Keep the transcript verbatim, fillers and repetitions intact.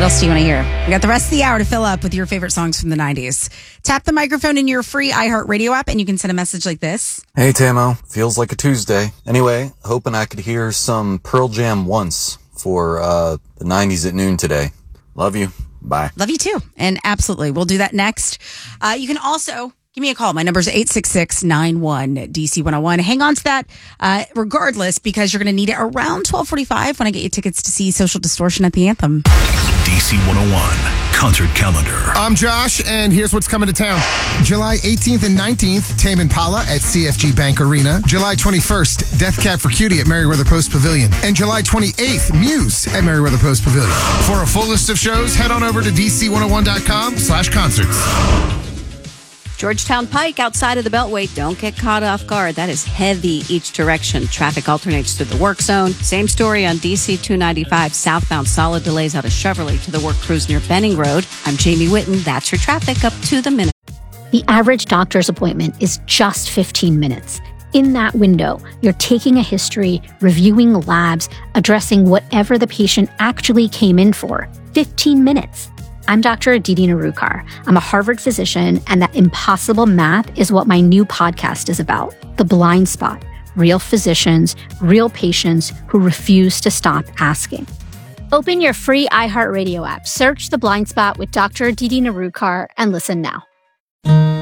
else do you want to hear? We got the rest of the hour to fill up with your favorite songs from the nineties. Tap the microphone in your free iHeartRadio app and you can send a message like this. Hey, Tamo. Feels like a Tuesday. Anyway, hoping I could hear some Pearl Jam Once for uh, the nineties at noon today. Love you. Bye. Love you too. And absolutely. We'll do that next. Uh, you can also give me a call. My number is eight six six, nine one, D C one oh one. Hang on to that uh, regardless, because you're going to need it around twelve forty-five when I get you tickets to see Social Distortion at the Anthem. D C one oh one Concert Calendar. I'm Josh, and here's what's coming to town. July eighteenth and nineteenth, Tame Impala at C F G Bank Arena. July twenty-first, Death Cab for Cutie at Merriweather Post Pavilion. And July twenty-eighth, Muse at Merriweather Post Pavilion. For a full list of shows, head on over to D C one oh one dot com slash concerts. Georgetown Pike outside of the Beltway. Don't get caught off guard. That is heavy each direction. Traffic alternates through the work zone. Same story on D C two ninety-five southbound. Solid delays out of Cheverly to the work crews near Benning Road. I'm Jamie Whitten. That's your traffic up to the minute. The average doctor's appointment is just fifteen minutes. In that window, you're taking a history, reviewing labs, addressing whatever the patient actually came in for. fifteen minutes. I'm Doctor Aditi Narukar. I'm a Harvard physician, and that impossible math is what my new podcast is about. The Blind Spot. Real physicians, real patients who refuse to stop asking. Open your free iHeartRadio app, search The Blind Spot with Doctor Aditi Narukar, and listen now.